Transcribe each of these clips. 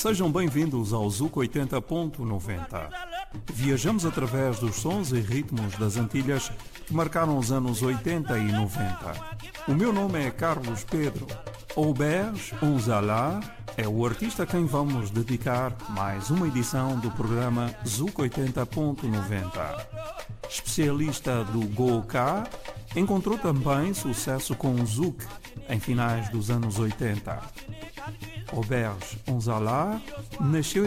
Sejam bem-vindos ao Zuc 80.90. Viajamos através dos sons e ritmos das Antilhas que marcaram os anos 80 e 90. O meu nome é Carlos Pedro. Auberge Onzala é o artista a quem vamos dedicar mais uma edição do programa Zuc 80.90. Especialista do Go-Ka, encontrou também sucesso com o Zouk em finais dos anos 80. Auberge Onzala nasceu em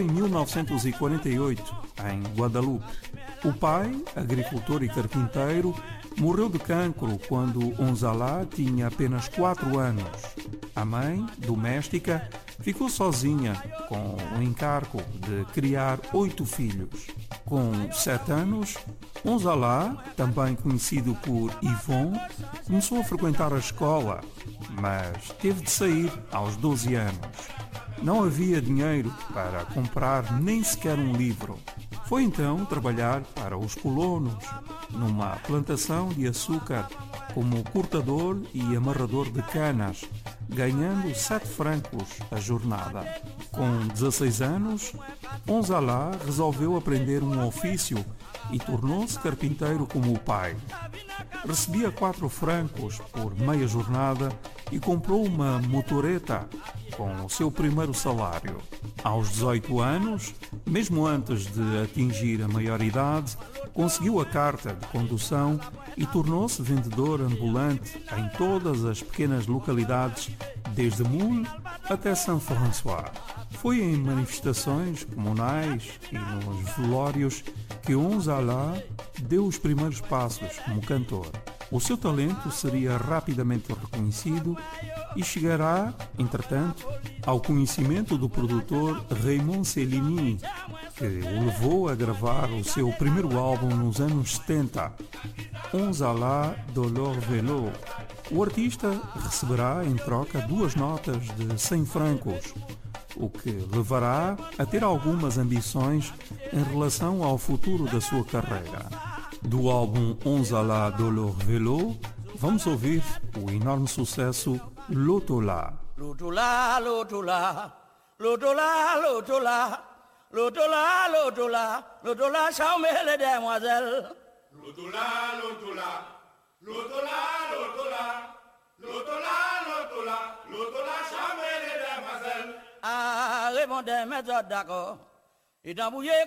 1948 em Guadalupe. O pai, agricultor e carpinteiro, morreu de cancro quando Onzala tinha apenas 4 anos. A mãe, doméstica, ficou sozinha com o encargo de criar 8 filhos. Com 7 anos, Onzala, também conhecido por Yvon, começou a frequentar a escola, mas teve de sair aos 12 anos. Não havia dinheiro para comprar nem sequer um livro. Foi então trabalhar para os colonos numa plantação de açúcar como cortador e amarrador de canas, ganhando 7 francos a jornada. Com 16 anos, Onzala resolveu aprender um ofício e tornou-se carpinteiro como o pai. Recebia 4 francos por meia jornada e comprou uma motoreta com o seu primeiro salário. Aos 18 anos, mesmo antes de atingir a maioridade, conseguiu a carta de condução e tornou-se vendedor ambulante em todas as pequenas localidades, desde Moule até Saint-François. Foi em manifestações comunais e nos velórios que Onzala deu os primeiros passos como cantor. O seu talento seria rapidamente reconhecido e chegará, entretanto, ao conhecimento do produtor Raymond Cellini, que o levou a gravar o seu primeiro álbum nos anos 70, Onzala Dolor Vélo. O artista receberá em troca 2 notas de 100 francos, o que levará a ter algumas ambições em relação ao futuro da sua carreira. Do álbum Onzala Dolor Vélo, vamos ouvir o enorme sucesso Lotola. Lotola, Lotola, Lotola, Lotola, Lotola, Lotola, Lotola, charmez les demoiselles. Lotola, Lotola, Lotola, Lotola, Lotola, Lotola, Lotola, charmez les demoiselles. Ah, répondez, mais d'accord. Et d'embrouiller